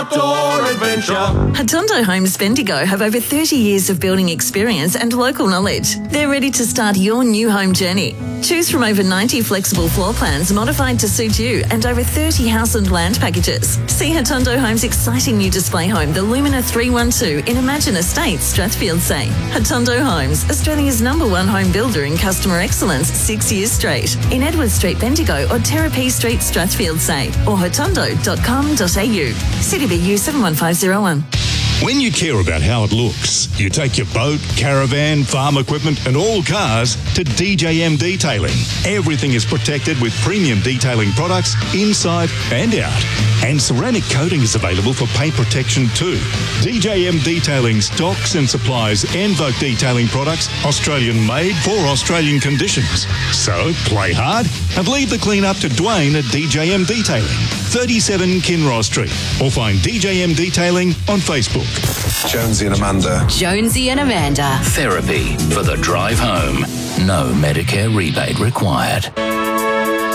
outdoor adventure. Hotondo Homes Bendigo have over 30 years of building experience and local knowledge. They're ready to start your new home journey. Choose from over 90 flexible floor plans modified to suit you and over 30 house and land packages. See Hotondo Homes' exciting new display home, the Lumina 312 in Imagine Estates, Strathfield Say. Hotondo Homes, Australia's #1 home builder in customer excellence 6 years straight. In Edward Street, Bendigo or Terrapee Street, Strathfield Say or hotondo.com.au. CDBU 71501. When you care about how it looks, you take your boat, caravan, farm equipment and all cars to DJM Detailing. Everything is protected with premium detailing products inside and out. And ceramic coating is available for paint protection too. DJM Detailing stocks and supplies Envoke detailing products, Australian made for Australian conditions. So play hard and leave the clean up to Dwayne at DJM Detailing, 37 Kinross Street, or find DJM Detailing on Facebook. Jonesy and Amanda. Jonesy and Amanda. Therapy for the drive home. No Medicare rebate required.